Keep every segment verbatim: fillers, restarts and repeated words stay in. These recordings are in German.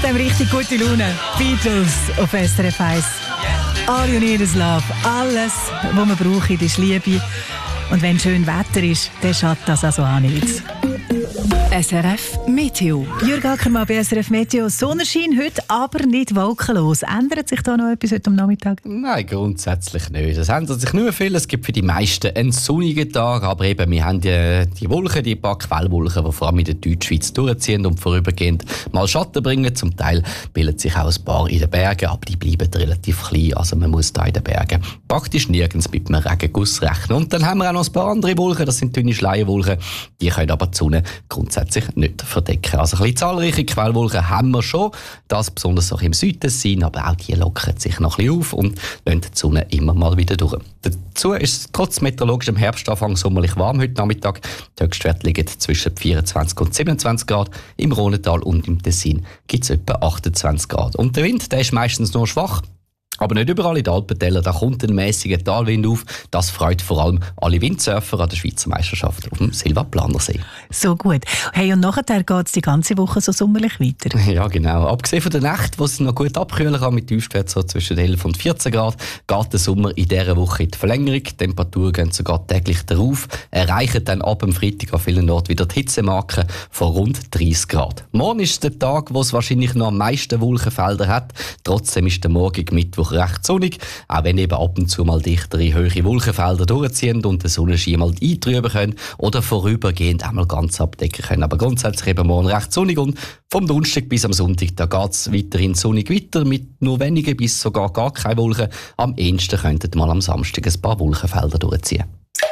macht einem richtig gute Laune. Beatles auf S R F eins. All you need is love. Alles, was man braucht, ist Liebe. Und wenn schön Wetter ist, dann schadet das also auch nichts. S R F Meteo. Jürg Ackermann bei S R F Meteo. Sonnenschein heute, aber nicht wolkenlos. Ändert sich da noch etwas heute am Nachmittag? Nein, grundsätzlich nicht. Es ändert sich nur viel. Es gibt für die meisten einen sonnigen Tag, aber eben, wir haben die, die Wolken, die paar Quellwolken, die vor allem in der Deutschschweiz durchziehen und vorübergehend mal Schatten bringen. Zum Teil bilden sich auch ein paar in den Bergen, aber die bleiben relativ klein. Also man muss da in den Bergen praktisch nirgends mit einem Regenguss rechnen. Und dann haben wir auch noch ein paar andere Wolken, das sind dünne Schleierwolken. Die können aber die Sonne grundsätzlich nicht verdecken. Also ein bisschen zahlreiche Quellwolken haben wir schon, das besonders auch im Süden sind, aber auch die lockern sich noch ein bisschen auf und lassen die Sonne immer mal wieder durch. Dazu ist es trotz meteorologischem Herbstanfang sommerlich warm heute Nachmittag. Die Höchstwerte liegen zwischen vierundzwanzig und siebenundzwanzig Grad. Im Rhontal und im Tessin gibt es etwa achtundzwanzig Grad. Und der Wind, der ist meistens nur schwach. Aber nicht überall in den Alpentälern, da kommt ein mäßiger Talwind auf. Das freut vor allem alle Windsurfer an der Schweizer Meisterschaft auf dem Silvaplanersee. So gut. Hey, und nachher geht es die ganze Woche so sommerlich weiter? Ja, genau. Abgesehen von der Nacht, wo es noch gut abkühlen kann, mit Tiefstwert so zwischen elf und vierzehn Grad, geht der Sommer in dieser Woche in die Verlängerung. Die Temperaturen gehen sogar täglich darauf, erreichen dann ab dem Freitag an vielen Orten wieder die Hitzemarke von rund dreißig Grad. Morgen ist der Tag, wo es wahrscheinlich noch am meisten Wolkenfelder hat. Trotzdem ist der morgige Mittwoch recht sonnig, auch wenn eben ab und zu mal dichtere, hohe Wolkenfelder durchziehen und der Sonnenschein mal eintrüben können oder vorübergehend einmal ganz abdecken können. Aber grundsätzlich eben morgen recht sonnig und vom Donnerstag bis am Sonntag, da geht es weiterhin sonnig weiter mit nur wenigen bis sogar gar keine Wolken. Am ehesten könnten mal am Samstag ein paar Wolkenfelder durchziehen.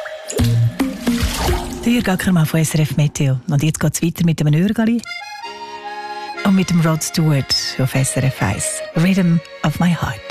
Der Jürg Ackermann von S R F Meteo. Und jetzt geht es weiter mit dem Nürgali und mit dem Rod Stewart auf S R F eins. Rhythm of my heart.